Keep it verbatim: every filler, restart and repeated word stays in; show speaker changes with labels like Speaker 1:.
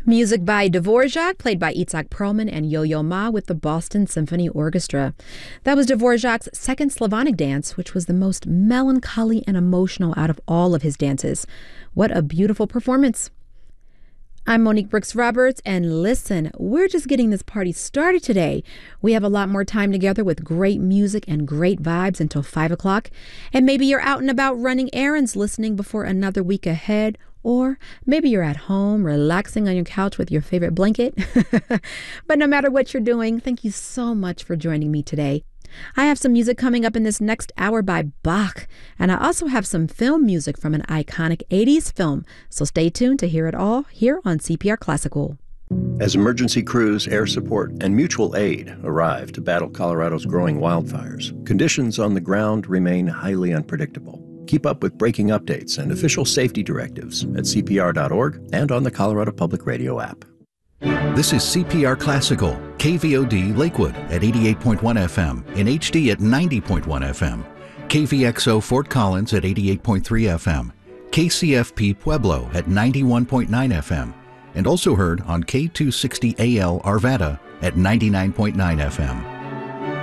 Speaker 1: Music by Dvorak, played by Itzhak Perlman and Yo-Yo Ma with the Boston Symphony Orchestra. That was Dvorak's second Slavonic dance, which was the most melancholy and emotional out of all of his dances. What a beautiful performance. I'm Monique Brooks Roberts, and listen, we're just getting this party started today. We have a lot more time together with great music and great vibes until five o'clock. And maybe you're out and about running errands listening before another week ahead. Or maybe you're at home relaxing on your couch with your favorite blanket. But no matter what you're doing, thank you so much for joining me today. I have some music coming up in this next hour by Bach, and I also have some film music from an iconic eighties film. So stay tuned to hear it all here on C P R Classical.
Speaker 2: As emergency crews, air support, and mutual aid arrive to battle Colorado's growing wildfires, conditions on the ground remain highly unpredictable. Keep up with breaking updates and official safety directives at C P R dot org and on the Colorado Public Radio app.
Speaker 3: This is C P R Classical, K V O D Lakewood at eighty-eight point one F M, in H D at ninety point one F M, K V X O Fort Collins at eighty-eight point three F M, K C F P Pueblo at ninety-one point nine F M, and also heard on K two sixty A L Arvada at ninety-nine point nine F M.